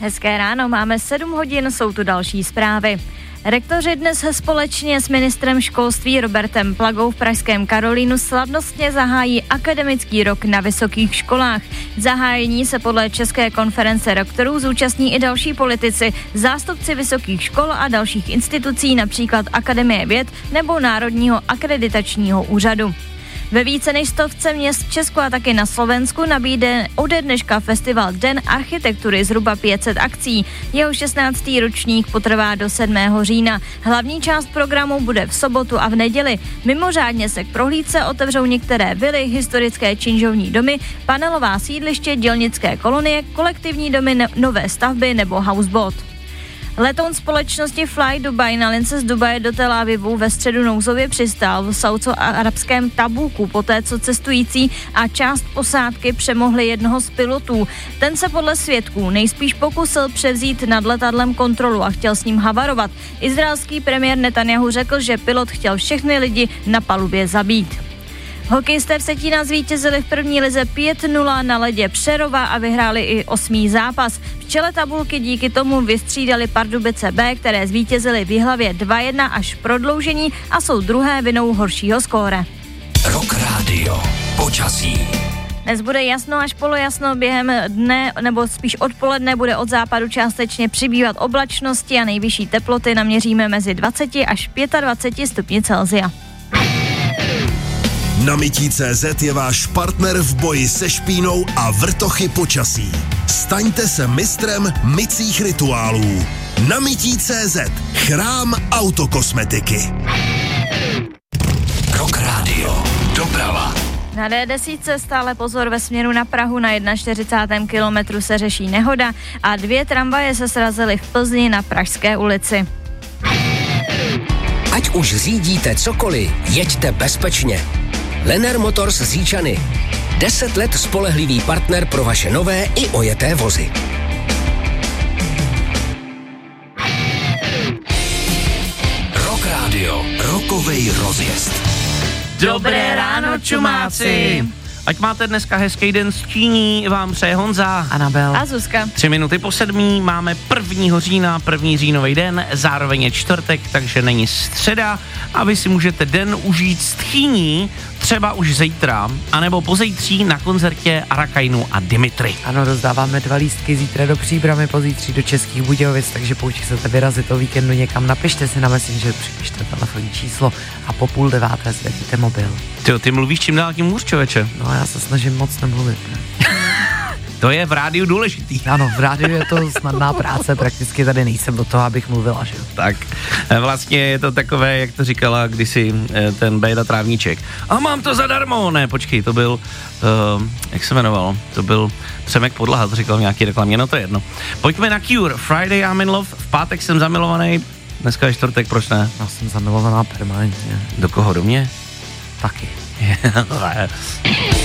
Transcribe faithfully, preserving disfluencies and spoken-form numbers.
Hezké ráno, máme sedm hodin, jsou tu další zprávy. Rektoři dnes společně s ministrem školství Robertem Plagou v pražském Karolínu slavnostně zahájí akademický rok na vysokých školách. Zahájení se podle České konference rektorů zúčastní i další politici, zástupci vysokých škol a dalších institucí, například Akademie věd nebo Národního akreditačního úřadu. Ve více než stovce měst v Česku a taky na Slovensku nabídne ode dneška festival Den architektury zhruba pět set akcí. Jeho šestnáctý ročník potrvá do sedmého října. Hlavní část programu bude v sobotu a v neděli. Mimořádně se k prohlídce otevřou některé vily, historické činžovní domy, panelová sídliště, dělnické kolonie, kolektivní domy, ne- nové stavby nebo houseboat. Letoun společnosti Fly Dubai na lince z Dubaje do Tel Avivu ve středu nouzově přistál v saúdsko-arabském Tabúku, poté co cestující a část posádky přemohli jednoho z pilotů. Ten se podle svědků nejspíš pokusil převzít nad letadlem kontrolu a chtěl s ním havarovat. Izraelský premiér Netanjahu řekl, že pilot chtěl všechny lidi na palubě zabít. Hokejisté Vsetína zvítězili v první lize pět nula na ledě Přerova a vyhráli i osmý zápas. V čele tabulky díky tomu vystřídali Pardubice B, které zvítězili v Jihlavě dva jedna až v prodloužení a jsou druhé vinou horšího skóre. Rock Radio. Počasí. Dnes bude jasno až polojasno, během dne nebo spíš odpoledne bude od západu částečně přibývat oblačnosti a nejvyšší teploty naměříme mezi dvacet až dvacet pět stupni Celsia. Namití tečka cé zet je váš partner v boji se špínou a vrtochy počasí. Staňte se mistrem mycích rituálů. Namití tečka cé zet. Chrám autokosmetiky. Rock Radio. Doprava. Na dé deset stále pozor ve směru na Prahu, na čtyřicátém prvním kilometru se řeší nehoda a dvě tramvaje se srazily v Plzni na Pražské ulici. Ať už řídíte cokoliv, jeďte bezpečně. Lenner Motors z Říčany. Deset let spolehlivý partner pro vaše nové i ojeté vozy. Rock Radio. Rockovej rozjezd. Dobré ráno, čumáci! Ať máte dneska hezký den s Číní, vám přeje Honza, Anabel a Zuzka. Tři minuty po sedmí, máme prvního října, první říjnový den, zároveň je čtvrtek, takže není středa a vy si můžete den užít s tchýní, třeba už zítra, anebo pozítří na koncertě Arakainu a Dimitri. Ano, rozdáváme dva lístky zítra do Příbramy, pozítří do Českých Budějovic, takže pokud chcete vyrazit o víkendu někam, napište si na Messenger, připište telefonní číslo a po půl deváté zvedíte mobil. Ty, ty mluvíš čím dál tím hůř, člověče. No já se snažím moc nemluvit. To je v rádiu důležitý. Ano, v rádiu je to snadná práce, prakticky tady nejsem do toho, abych mluvila, že jo. Tak, vlastně je to takové, jak to říkala kdysi ten Béda Trávníček. A mám to zadarmo. Ne, počkej, to byl, uh, jak se jmenoval, to byl Přemek Podlaha, to říkal v nějaký reklamě, no to je jedno. Pojďme na Cure, Friday I'm in love, v pátek jsem zamilovaný, dneska je čtvrtek, proč ne? Já jsem zamilovaná permanentně. Do koho, do mě? Taky.